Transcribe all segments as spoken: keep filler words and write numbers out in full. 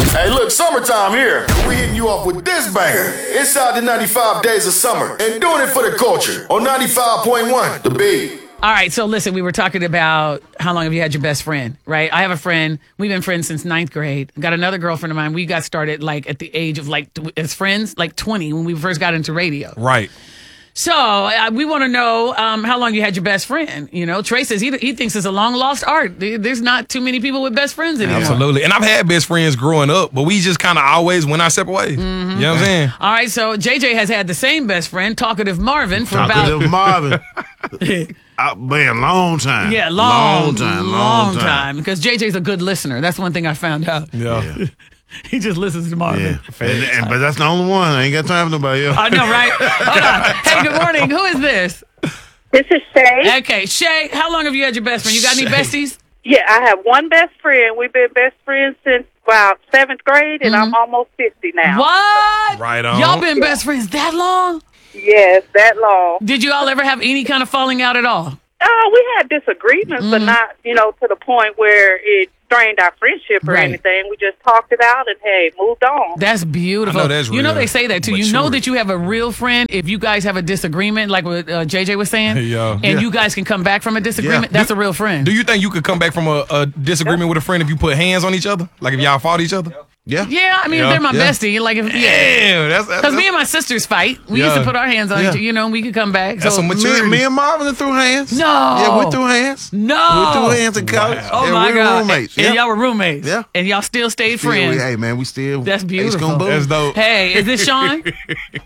Hey, look, summertime here. We hitting you off with this banger. Inside the ninety-five Days of Summer. And doing it for the culture. On ninety-five point one, The Beat. All right, so listen, we were talking about how long have you had your best friend, right? I have a friend. We've been friends since ninth grade. Got another girlfriend of mine. We got started like at the age of like, as friends, like twenty when we first got into radio. Right. So uh, we want to know um, how long you had your best friend. You know, Trey says he, he thinks it's a long lost art. There's not too many people with best friends anymore. Absolutely. And I've had best friends growing up, but we just kind of always went our separate ways. Mm-hmm. You know what I'm saying? All right, so J J has had the same best friend, Talkative Marvin, for Talkative about... Marvin. Uh, man, long time. Yeah, long, long time. Long, Long time. time. Because J J's a good listener. That's one thing I found out. Yeah. Yeah. He just listens to Marvin. Yeah. And, and, but that's the only one. I ain't got time for nobody else. I know, right? Hold on. Hey, good morning. Who is this? This is Shay. Okay, Shay, how long have you had your best friend? You got any Shay. besties? Yeah, I have one best friend. We've been best friends since about seventh grade, and I'm almost fifty now. What? Right on. Y'all been best friends that long? Yes, that long. Did you all ever have any kind of falling out at all? Oh, we had disagreements, but not, you know, to the point where it strained our friendship or Right. anything. We just talked it out and, hey, moved on. That's beautiful. I know that's you know real. they say that too. You know Mature. that you have a real friend if you guys have a disagreement, like what uh, J J was saying, Yeah. and Yeah. you guys can come back from a disagreement. Yeah. That's a real friend. Do you think you could come back from a, a disagreement with a friend if you put hands on each other? Like if y'all fought each other? Yeah. Yeah, I mean, Yeah. if they're my Yeah. bestie, like if yeah. Damn, that's that's, Because me and my sisters fight. We used Yeah. to put our hands on Yeah. each other, you know, and we could come back. That's so, some Me, maturity. me and Marvin threw hands. No. Yeah, we threw hands. No. We threw hands in college. Oh yeah, my we were God! roommates. And Yeah. y'all were roommates. Yeah. And y'all still stayed Still, friends. we- hey man, we still. That's Ace beautiful. Gon' Boom. That's dope. Hey, is this Sean? This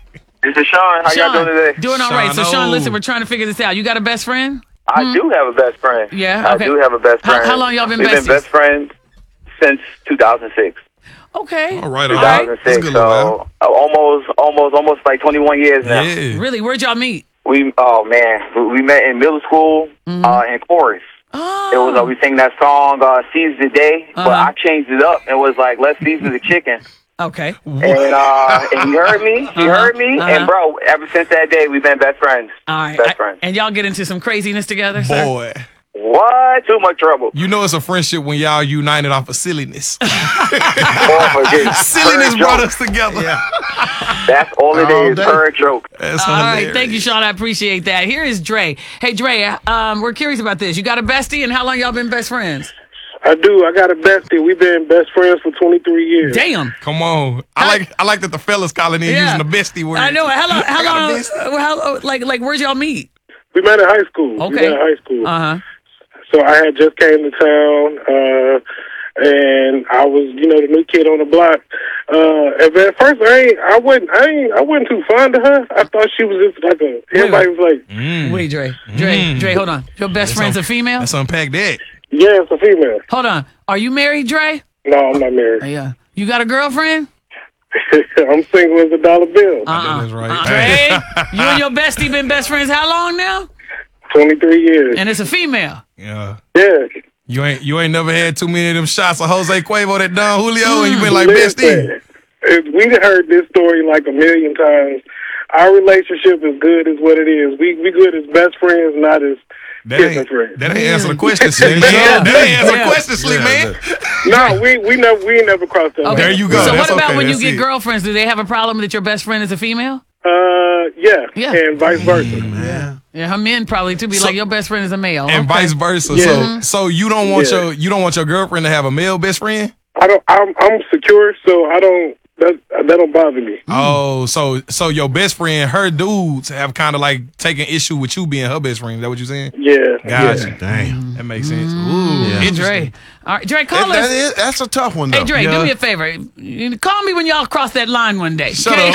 is Sean. How Sean, y'all doing today? Doing all right. So Sean, Sean, oh. listen, we're trying to figure this out. You got a best friend? I do have a best friend. Yeah, okay. I do have a best How- friend. how long y'all been We've besties? been best friends since two thousand six. Okay. All right, all All right. right. That's a two thousand six. good little So uh, almost, almost, almost like twenty-one years now. Yeah. Really? Where'd y'all meet? We, oh man, we, we met in middle school uh, in chorus. Oh. It was uh, we sang that song uh, "Seize the Day," but Uh-huh. I changed it up and was like, "Let's season the chicken." Okay. And uh, and he heard me. He Uh-huh. heard me. Uh-huh. And bro, ever since that day, we've been best friends. All right. Best I- friends. and y'all get into some craziness together, sir? Boy. What? Too much trouble. You know it's a friendship when y'all united off of silliness. Oh, forget. silliness Current brought joke. us together. That's all it All is. day. Current joke. That's All right. hilarious. Thank you, Sean. I appreciate that. Here is Dre. Hey, Dre, um, we're curious about this. You got a bestie, and how long y'all been best friends? I do. I got a bestie. We've been best friends for twenty-three years. Damn. Come on. I like I like that the fellas calling in Yeah. using the bestie word. I know. How long? How I got a long? bestie. uh, How, like, like, where'd y'all meet? We met in high school. We Okay. met in high school. Uh huh. So I had just came to town, uh, and I was, you know, the new kid on the block. Uh, and at first, I ain't, I wasn't, I ain't, I wasn't too fond of her. I thought she was just like a. Everybody was like, Mm. Wait, Dre. Dre. Mm. Dre. Hold on. Your best Let's friend's un- a female. Let's unpack that. "Yeah, it's a female." Hold on. Are you married, Dre? No, I'm not married. Yeah. You got a girlfriend? I'm single as a dollar bill. Uh-uh. That's right. Uh, Dre, you and your bestie been best friends how long now? twenty-three years. And it's a female. Yeah. Yeah. You ain't you ain't never had too many of them shots of Jose Cuervo that Don Julio and you been like bestie. Listen, if we heard this story like a million times. Our relationship is good as what it is. We we good as best friends, not as That kissing ain't, friends. that ain't answer the question, Slick man. Yeah. That ain't answer Yeah. the question, Slick man. No, we we never we never crossed that. Okay. There you go. So That's what about okay. when you That's get it. girlfriends? Do they have a problem that your best friend is a female? Uh, yeah, Yeah. and vice versa. Yeah. Yeah, her men probably too be So- like your best friend is a male. And Okay. vice versa. Yeah. So so you don't want Yeah. your you don't want your girlfriend to have a male best friend? I don't. I'm I'm secure, so I don't. That that don't bother me. Oh, so so your best friend, her dudes have kind of like taken issue with you being her best friend. Is that what you're saying? Yeah. Gotcha. yeah. Damn. That makes sense. Ooh, Yeah. Hey, interesting. Dre. All right, Dre, call That- us. that is- that's a tough one, though. Hey, Dre, Yeah. do me a favor. You- Call me when y'all cross that line one day. Shut okay?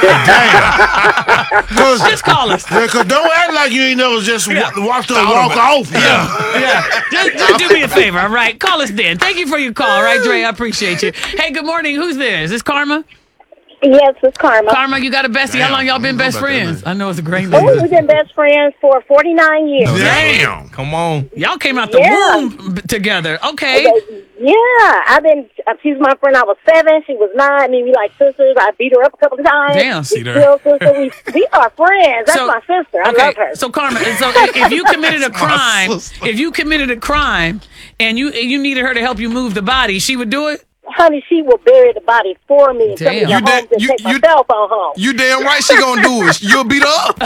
up. Cause, Just call us. yeah, 'cause don't act like you ain't never just Yeah. wa- watched her walk off. Yeah. Yeah. Just, just do me a favor, all right? Call us then. Thank you for your call, all right, Dre? I appreciate you. Hey, good morning. Who's there? Is this Karma? Yes, it's Karma. Karma, you got a bestie. How Damn, long y'all I been don't know best about that friends? name. I know it's a great Oh, name. we've been best friends for forty-nine years. Damn. Come on. Y'all came out the Yeah. womb b- together. Okay. Yeah, I've been. Uh, she's my friend. I was seven. She was nine. I mean, we like sisters. I beat her up a couple of times. Damn. We See there. still sister. We, we are friends. That's So- my sister. I Okay, love her. so Karma, so if if you committed a That's my crime, sister. if you committed a crime and you you needed her to help you move the body, she would do it? honey, she will bury the body for me and tell me to Damn. go You home da- and you- take my you- cell phone home. You damn right she gonna do it. You'll beat her up.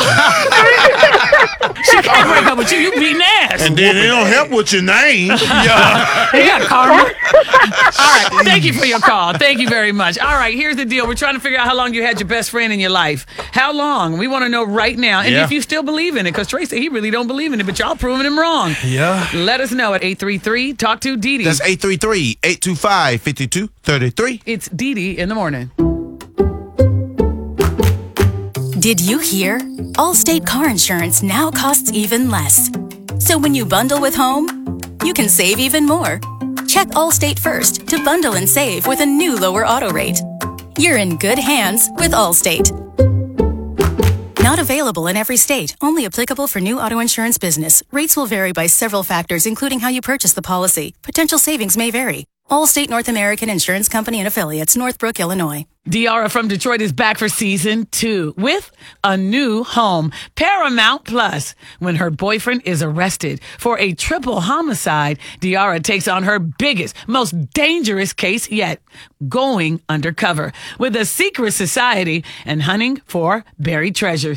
She can't break up with you. You beating ass. And then it don't help with your name. Yeah. Yeah, karma. All right. Thank you for your call. Thank you very much. All right. Here's the deal. We're trying to figure out how long you had your best friend in your life. How long? We want to know right now. And Yeah. if you still believe in it, because Trey said he really don't believe in it, but y'all proving him wrong. Yeah. Let us know at eight three three talk to Dee Dee. That's eight three three, eight two five, five two three three. It's Dee Dee in the morning. Did you hear? Allstate car insurance now costs even less. So when you bundle with home, you can save even more. Check Allstate first to bundle and save with a new lower auto rate. You're in good hands with Allstate. Not available in every state. Only applicable for new auto insurance business. Rates will vary by several factors, including how you purchase the policy. Potential savings may vary. Allstate North American Insurance Company and Affiliates, Northbrook, Illinois. Diara from Detroit is back for season two with a new home, Paramount Plus. When her boyfriend is arrested for a triple homicide, Diara takes on her biggest, most dangerous case yet, going undercover with a secret society and hunting for buried treasure.